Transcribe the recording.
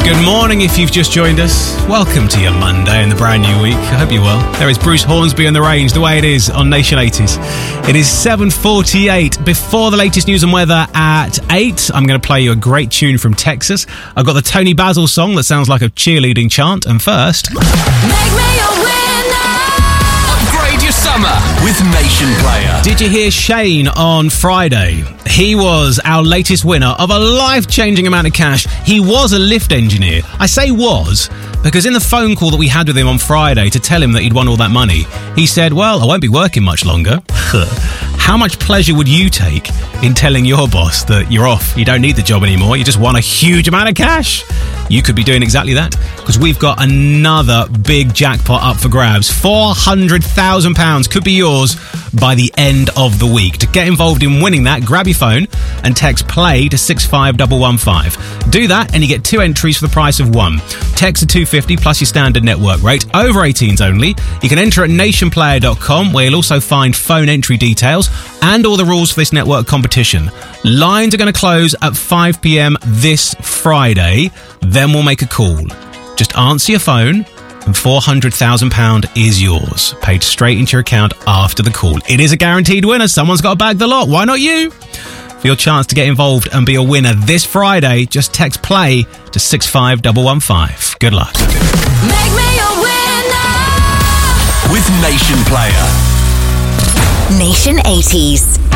Good morning if you've just joined us. Welcome to your Monday in the brand new week. I hope you're well. There is Bruce Hornsby on the range, the way it is on Nation 80s. It is 7:48. Before the latest news and weather at 8, I'm going to play you a great tune from Texas. I've got the Tony Basil song that sounds like a cheerleading chant. And first... Make me a winner! Upgrade your summer with Nation Player. Did you hear Shane on Friday? He was our latest winner of a life-changing amount of cash. He was a lift engineer. I say was because in the phone call that we had with him on Friday to tell him that he'd won all that money, he said, well, I won't be working much longer. How much pleasure would you take in telling your boss that you're off, you don't need the job anymore, you just won a huge amount of cash? You could be doing exactly that, because we've got another big jackpot up for grabs. £400,000 could be yours by the end of the week. To get involved in winning that, grab your phone and text PLAY to 65115. Do that and you get 2 entries for the price of 1. Text to 250 plus your standard network rate. Over 18s only. You can enter at nationplayer.com, where you'll also find phone entry details and all the rules for this network competition. Lines are going to close at 5 p.m. this Friday. Then we'll make a call. Just answer your phone and £400,000 is yours, paid straight into your account after the call. It is a guaranteed winner. Someone's got to bag the lot. Why not you? For your chance to get involved and be a winner this Friday, just text PLAY to 65115. Good luck. Make me a winner! With Nation Player. Nation 80s.